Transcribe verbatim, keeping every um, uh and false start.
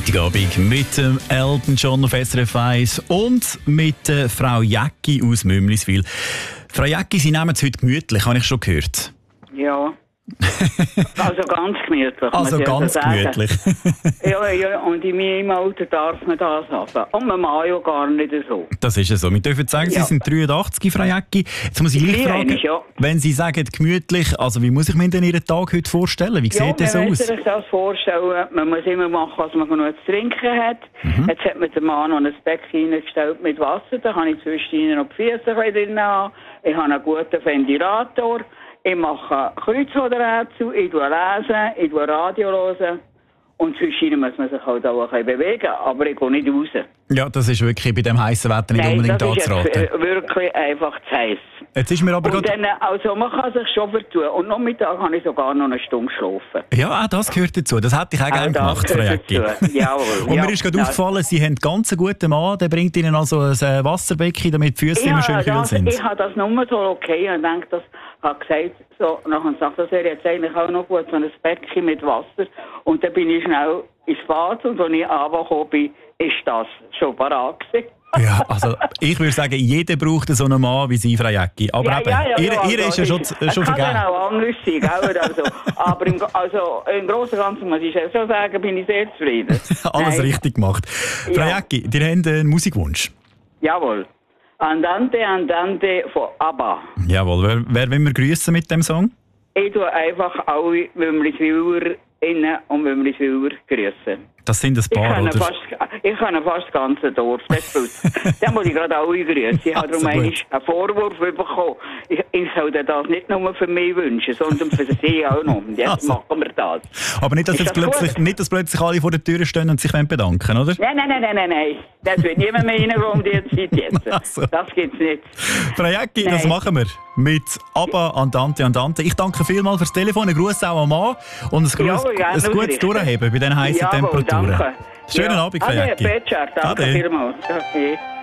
Freitagabend mit dem Elton John auf S R F eins und mit der Frau Jäcki aus Mümliswil. Frau Jäcki, Sie nehmen es heute gemütlich, habe ich schon gehört. Ja. Also ganz gemütlich. Also ganz gemütlich. ja, ja, und in meinem Alter darf man das haben. Und man mag ja gar nicht so. Das ist ja so. Wir dürfen sagen, Ja. Sie sind dreiundachtzig, Frau Jäcki. Jetzt muss ich gleich fragen, Ja. wenn Sie sagen gemütlich, also wie muss ich mir denn Ihren Tag heute vorstellen? Wie Ja, sieht das so man muss aus? sich das vorstellen. Man muss immer machen, was man genug zu trinken hat. Mhm. Jetzt hat mir der Mann noch ein Becken reingestellt mit Wasser. Da kann ich zwischendurch noch die Füße drin haben. Ich habe einen guten Ventilator. Ich mache Kreuzworträtsel, ich lese, ich Radio hören. Und zwischendurch muss man sich halt auch ein bisschen bewegen. Aber ich gehe nicht raus. Ja, das ist wirklich bei dem heißen Wetter nicht Nein, unbedingt das ist anzuraten. jetzt, äh, wirklich einfach zu heiß. Jetzt ist mir aber Und gerade... dann, also man kann sich schon vertun. Und Nachmittag kann ich sogar noch eine Stunde schlafen. Ja, auch das gehört dazu. Das hätte ich auch gerne das gemacht, Frau gehört Jäcki. dazu. Jawohl. Und Ja, mir ist gerade das- aufgefallen, Sie haben ganz einen guten Mann, der bringt Ihnen also ein äh, Wasserbecken, damit die Füße immer schön kühl das, sind. ich habe das nur so okay und denke, das habe gesagt, so, nachher sagt, das wäre jetzt eigentlich auch noch gut, so ein Becken mit Wasser. Und dann bin ich schnell ins Bad und als ich angekommen bin, ist das schon parat gewesen. Ja, also ich würde sagen, jeder braucht so einen Mann wie Sie, Frau Jäcki. Aber Ja, eben, ja, ja, ihr, ja, ihr ist ja schon, es- äh, schon es kann vergeben. dann auch anders sein, gell? Also, aber im, also, im Großen und Ganzen muss ich schon sagen, bin ich sehr zufrieden. Alles Nein. richtig gemacht. Frau Ja. Jäcki, ihr habt einen Musikwunsch. Jawohl. Andante, Andante von ABBA. Jawohl, wer, wer will wir grüßen mit dem Song? Ich tue einfach alle Wümliswiller innen und Wümliswiller grüßen. Das sind ein Ich paar, kann oder? fast, ich kann fast das ganze Dorf. Das tut. Dann muss ich gerade alle grüßen. Ich habe darum Also gut. einmal einen Vorwurf bekommen. Ich, ich sollte das nicht nur für mich wünschen, sondern für sie auch noch. Und jetzt Also. machen wir das. Aber nicht, dass, Ist jetzt das plötzlich, gut? nicht, dass plötzlich alle vor der Tür stehen und sich bedanken wollen, oder? Nein, nein, nein, nein, nein, nein. Das wird niemand mehr reingehen um die Zeit jetzt. Also. Das gibt's nicht. Frau Jäcki, das Nein. machen wir mit ABBA, Andante, Andante. Ich danke vielmals fürs Telefon, einen Gruß auch am Mann und ein, Gruß, Jawohl, gerne ein gutes ausrichten. Durchheben bei diesen heißen Jawohl, Temperaturen. danke. Schönen Ja. Abend, Frau Ade, Jäcki. Petschar, danke Ade. vielmals. Okay.